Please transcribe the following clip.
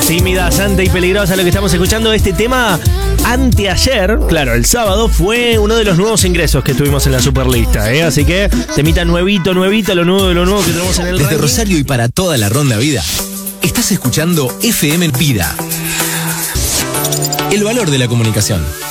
Tímida, santa y peligrosa, lo que estamos escuchando. Este tema anteayer, claro, el sábado, fue uno de los nuevos ingresos que tuvimos en la Superlista, ¿eh? Así que temita nuevito, lo nuevo de lo nuevo que tenemos en el Desde ranking. Rosario y para toda la ronda vida, estás escuchando FM Vida. El valor de la comunicación.